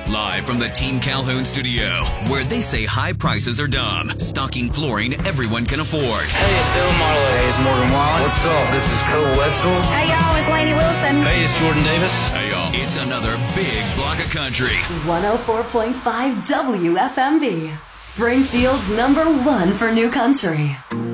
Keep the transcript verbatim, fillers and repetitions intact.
Live from the Team Calhoun studio, where they say high prices are dumb, stocking flooring everyone can afford. Hey, it's Dylan Marlowe. Hey, it's Morgan Wallen. What's up? This is Kurt Wetzel. Hey, y'all, it's Lainey Wilson. Hey, it's Jordan Davis. Hey, y'all, it's another big block of country. one oh four point five W F M V, Springfield's number one for new country.